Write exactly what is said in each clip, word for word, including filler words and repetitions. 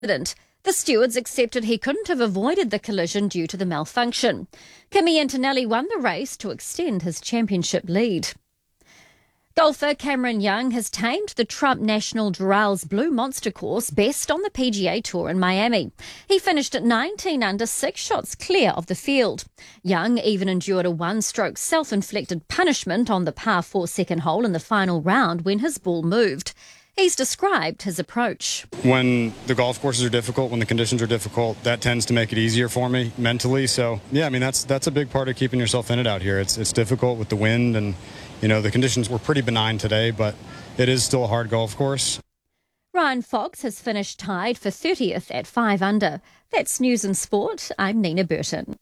accident. The stewards accepted he couldn't have avoided the collision due to the malfunction. Kimi Antonelli won the race to extend his championship lead. Golfer Cameron Young has tamed the Trump National Doral Blue Monster course best on the P G A Tour in Miami. He finished at nineteen under, six shots clear of the field. Young even endured a one-stroke self-inflicted punishment on the par four second hole in the final round when his ball moved. He's described his approach. When the golf courses are difficult, when the conditions are difficult, that tends to make it easier for me mentally. So, yeah, I mean, that's that's a big part of keeping yourself in it out here. It's it's difficult with the wind and, you know, the conditions were pretty benign today, but it is still a hard golf course. Ryan Fox has finished tied for thirtieth at five under. That's News and Sport. I'm Nina Burton.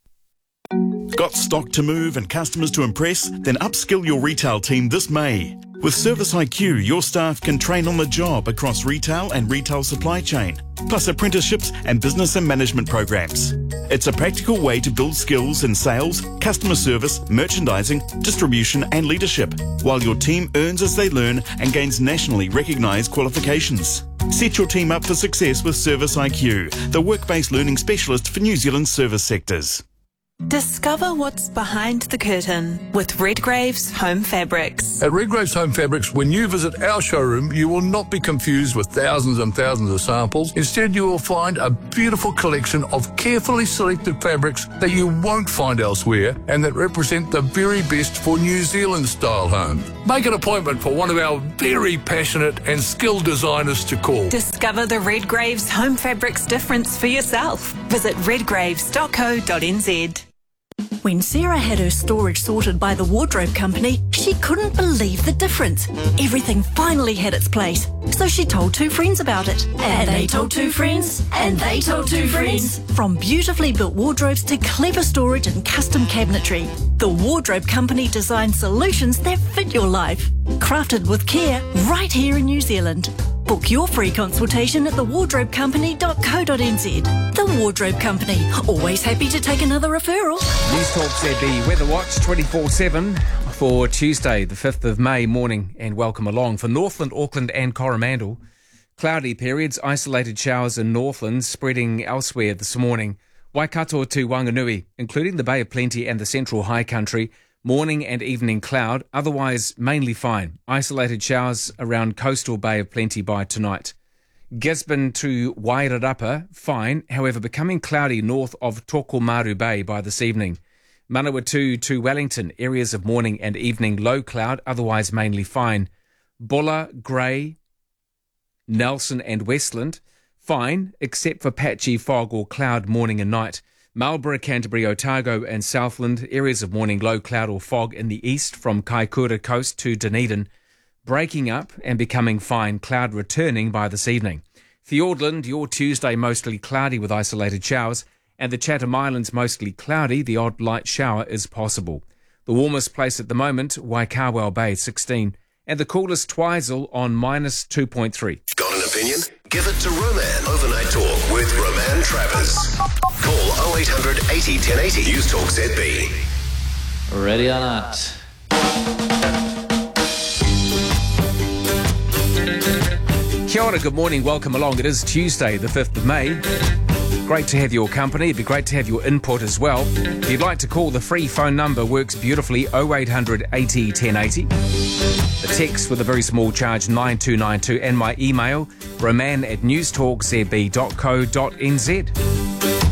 Got stock to move and customers to impress? Then upskill your retail team this May. With Service I Q, your staff can train on the job across retail and retail supply chain, plus apprenticeships and business and management programs. It's a practical way to build skills in sales, customer service, merchandising, distribution and leadership, while your team earns as they learn and gains nationally recognised qualifications. Set your team up for success with Service I Q, the work-based learning specialist for New Zealand's service sectors. Discover what's behind the curtain with Redgrave's Home Fabrics. At Redgrave's Home Fabrics, when you visit our showroom, you will not be confused with thousands and thousands of samples. Instead, you will find a beautiful collection of carefully selected fabrics that you won't find elsewhere and that represent the very best for New Zealand-style homes. Make an appointment for one of our very passionate and skilled designers to call. Discover the Redgrave's Home Fabrics difference for yourself. Visit redgraves dot co dot n z. When Sarah had her storage sorted by the wardrobe company, she couldn't believe the difference. Everything finally had its place. So she told two friends about it. And they told two friends. And they told two friends. From beautifully built wardrobes to clever storage and custom cabinetry, the wardrobe company designs solutions that fit your life. Crafted with care right here in New Zealand. Book your free consultation at the wardrobe company dot co dot n z. The Wardrobe Company, always happy to take another referral. News Talk Z B Weather Watch twenty-four seven for Tuesday, the fifth of May morning, and welcome along. For Northland, Auckland and Coromandel, cloudy periods, isolated showers in Northland spreading elsewhere this morning. Waikato to Wanganui, including the Bay of Plenty and the Central High Country, morning and evening cloud, otherwise mainly fine. Isolated showers around coastal Bay of Plenty by tonight. Gisborne to Wairarapa, fine, however becoming cloudy north of Tokomaru Bay by this evening. Manawatu to Wellington, areas of morning and evening low cloud, otherwise mainly fine. Bulla, Grey, Nelson and Westland, fine, except for patchy fog or cloud morning and night. Marlborough, Canterbury, Otago and Southland, areas of morning low cloud or fog in the east from Kaikoura Coast to Dunedin. Breaking up and becoming fine, cloud returning by this evening. Fiordland, your Tuesday mostly cloudy with isolated showers, and the Chatham Islands mostly cloudy, the odd light shower is possible. The warmest place at the moment, Waikawao Bay, sixteen, and the coolest Twizel on minus two point three. Got an opinion? Give it to Roman. Overnight Talk with Roman Travers. Call oh eight hundred eighty ten eighty. News Talk Z B. Ready or not. Kia ora, good morning, welcome along. It is Tuesday, the fifth of May. Great to have your company. It'd be great to have your input as well. If you'd like to call, the free phone number works beautifully, oh eight hundred eighty ten eighty. The text with a very small charge, nine two nine two, and my email, roman at news talk z b dot co dot n z.